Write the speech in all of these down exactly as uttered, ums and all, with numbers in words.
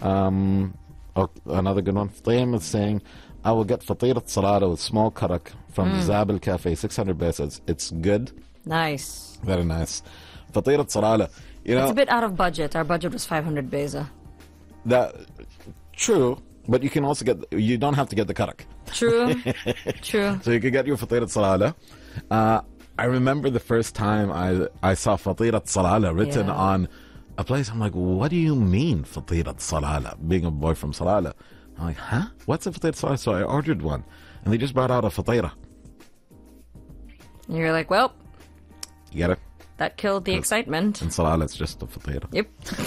Um, oh, another good one. Ftaim is saying, I will get fatirat salada with small karak from mm. Zabil Cafe, six hundred pesos. It's good. Nice. Very nice. Fatirat salada. You know, it's a bit out of budget. Our budget was five hundred beza. That, true, but you can also get, you don't have to get the karak. True, true. So you can get your fatirat salada. Uh, I remember the first time I I saw fatirat salala written yeah. on a place. I'm like, what do you mean fatirat salala? Being a boy from Salala, I'm like, huh? What's a fatirat salala? So I ordered one, and they just brought out a fatira. And you're like, well, you get it. That killed the excitement. In Salala, it's just a fatira. Yep.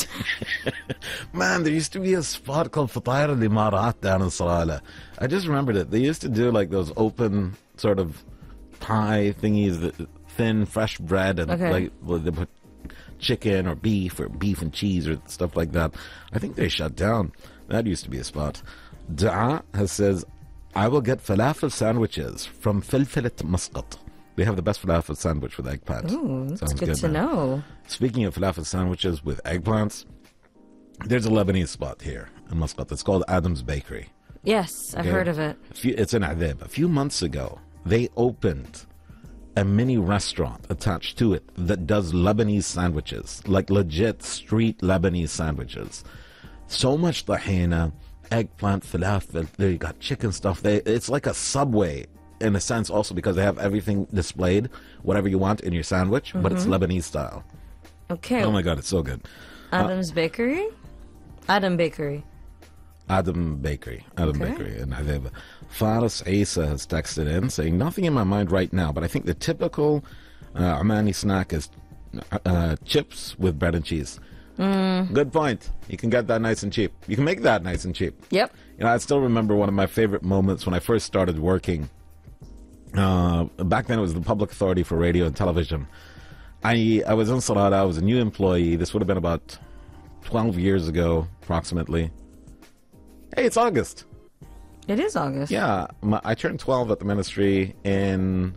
Man, there used to be a spot called Fatira Limarat down in Salala. I just remembered it. They used to do like those open sort of pie thingies, that thin fresh bread, and okay. like well, they put chicken or beef or beef and cheese or stuff like that. I think they shut down. That used to be a spot. Da'a has says, I will get falafel sandwiches from Filfilat Muscat. They have the best falafel sandwich with eggplant. Ooh, that's Sounds good, good to man. know. Speaking of falafel sandwiches with eggplants, there's a Lebanese spot here in Muscat. It's called Adam's Bakery. Yes, I've okay? heard of it. A few, it's in Adib. A few months ago, they opened a mini restaurant attached to it that does Lebanese sandwiches, like legit street Lebanese sandwiches. So much tahina, eggplant, falafel, they got chicken stuff. They, it's like a Subway in a sense also because they have everything displayed, whatever you want in your sandwich, mm-hmm. but it's Lebanese style. Okay. Oh my God, it's so good. Adam's uh, Bakery? Adam Bakery. Adam Bakery. Adam okay. Bakery in Hadeba. Faris Isa has texted in saying, nothing in my mind right now, but I think the typical uh, Omani snack is uh, chips with bread and cheese. Mm. Good point. You can get that nice and cheap. You can make that nice and cheap. Yep. You know, I still remember one of my favorite moments when I first started working. Uh, back then it was the Public Authority for Radio and Television. I I was in Salada. I was a new employee. This would have been about twelve years ago, approximately. Hey, it's August. It is August. Yeah. My, I turned twelve at the ministry in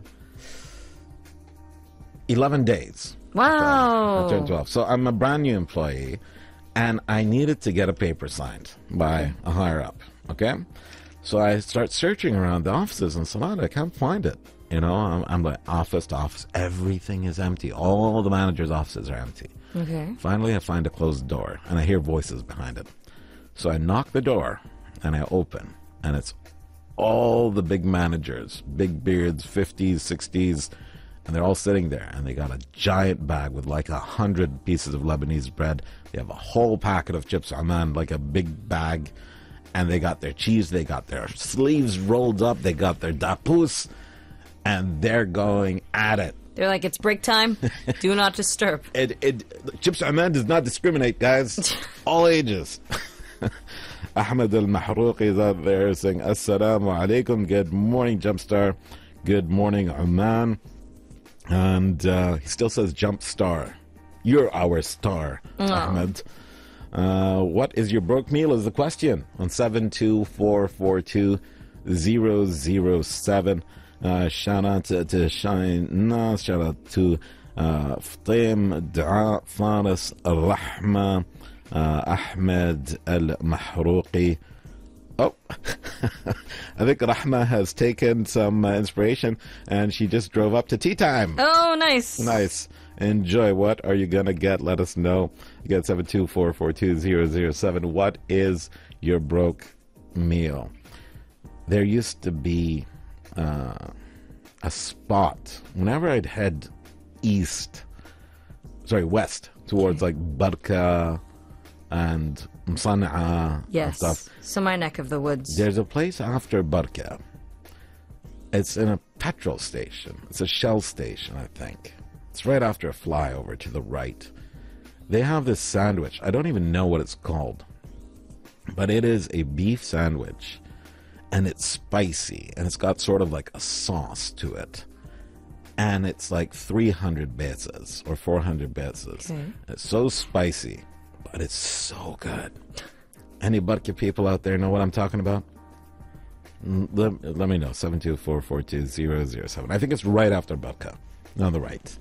eleven days. Wow. I turned twelve. So I'm a brand new employee, and I needed to get a paper signed by a higher up. Okay? So I start searching around the offices in Salada. I can't find it. You know, I'm, I'm like office to office. Everything is empty. All the managers' offices are empty. Okay. Finally, I find a closed door, and I hear voices behind it. So I knock the door, and I open, and it's all the big managers, big beards, fifties, sixties, and they're all sitting there, and they got a giant bag with like a hundred pieces of Lebanese bread. They have a whole packet of chips Oman, like a big bag. And they got their cheese, they got their sleeves rolled up, they got their dapus, and they're going at it. They're like, it's break time, do not disturb. It, it, Chips Oman does not discriminate, guys. All ages. Ahmed Al-Mahrouqi is out there saying, Assalamu alaikum, good morning, Jumpstar. Good morning, Oman. And uh, he still says Jumpstar. You're our star, oh. Ahmed. Uh, what is your broke meal is the question on seven two four four two zero zero seven. Uh, shout out to, to Shine Nas, shout out to uh, Ftaim, Da'a, Faris, Rahma, uh, Ahmed Al-Mahrouqi. Oh, I think Rahma has taken some uh, inspiration and she just drove up to tea time. Oh, nice. Nice. Enjoy. What are you going to get? Let us know. You get seven two four four two zero zero seven. What is your broke meal? There used to be uh, a spot whenever I'd head east, sorry, west, towards like Barka and Msana'a yes. and stuff. So my neck of the woods. There's a place after Barka. It's in a petrol station. It's a Shell station, I think. It's right after a flyover to the right. They have this sandwich. I don't even know what it's called. But it is a beef sandwich. And it's spicy. And it's got sort of like a sauce to it. And it's like three hundred pesos or four hundred pesos. Okay. It's so spicy. But it's so good. Any Barka people out there know what I'm talking about? Let, let me know. seven two four four two zero zero seven. I think it's right after Barka. On the right.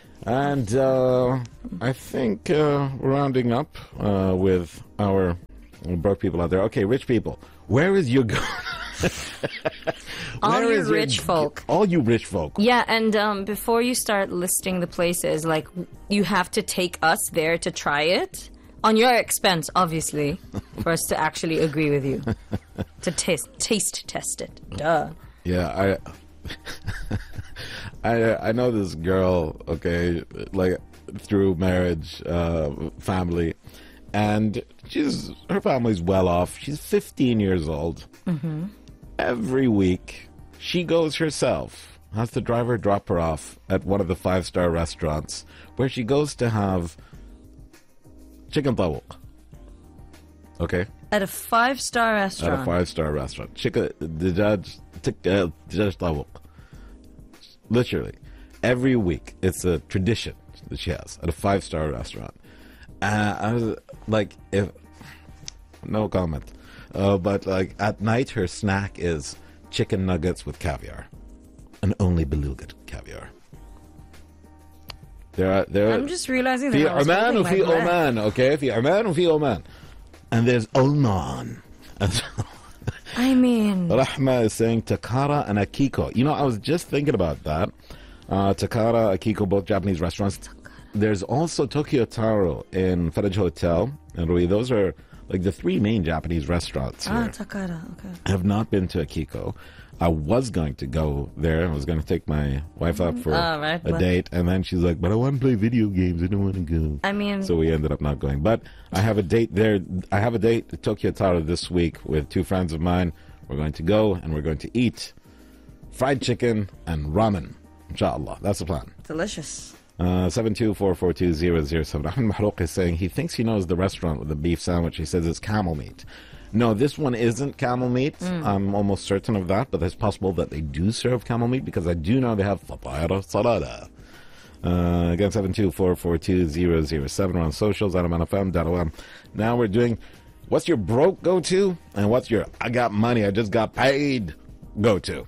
And uh, I think uh, rounding up uh, with our broke people out there. Okay, rich people. Where is your go? All Where you is your- rich folk. All you rich folk. Yeah, and um, before you start listing the places, like, you have to take us there to try it. On your expense, obviously, for us to actually agree with you. To taste, taste test it. Duh. Yeah, I, I, I know this girl. Okay, like through marriage, uh, family, and she's her family's well off. She's fifteen years old. Mm-hmm. Every week, she goes herself. Has the driver drop her off at one of the five-star restaurants where she goes to have chicken tawuk. Okay. At a five-star restaurant. At a five-star restaurant. Chicken, the judge, the judge tawuk. Literally, every week, it's a tradition that she has at a five-star restaurant. Uh, I was like, if no comment, uh, but like at night, her snack is chicken nuggets with caviar, and only beluga caviar. There are there. I'm just realizing في that I was عمان holding my وفي breath. Oman, okay? في عمان وفي Oman, and there's Oman. I mean, Rahma is saying Takara and Akiko. You know, I was just thinking about that. Uh, Takara, Akiko, both Japanese restaurants. There's also Tokyo Taro in Faraj Hotel and Rui. Those are like the three main Japanese restaurants here. ah, Takara, okay. I have not been to Akiko. I was going to go there. I was going to take my wife out for Ah, right, a but- date, and then she's like, "But I want to play video games. I don't want to go." I mean, So we ended up not going. But I have a date there. I have a date at Tokyo Taro this week with two friends of mine. We're going to go and we're going to eat fried chicken and ramen. Inshallah. That's the plan. delicious. Uh, seven two four four two zero zero seven. Ahmed Mahrouk is saying he thinks he knows the restaurant with the beef sandwich. He says it's camel meat. No, this one isn't camel meat. I'm almost certain of that, but it's possible that they do serve camel meat because I do know they have fatayra salada. Uh, again, seven two four four two zero zero seven. We're on socials, Adam F M dot O M. Now we're doing what's your broke go to and what's your I got money, I just got paid go to.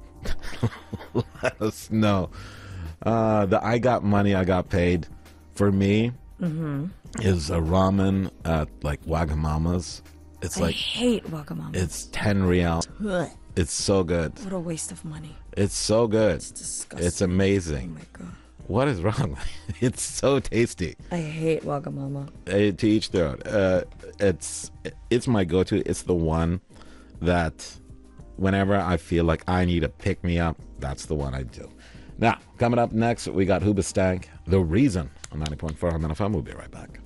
Let us know. Uh, the I got money, I got paid for me Mm-hmm. is a ramen at like Wagamama's. It's I like hate Wagamama. it's ten real. Ugh, It's so good. what a waste of money. It's so good. It's disgusting. It's Oh amazing. my god. What is wrong? It's so tasty. I hate Wagamama. Uh, to each their own. Uh, it's it's my go-to. It's the one that whenever I feel like I need a pick me up, that's the one I do. Now, coming up next, we got Hoobastank, The Reason on ninety point four F M. We'll be right back.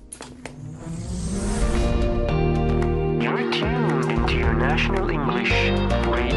You're tuned into your national English radio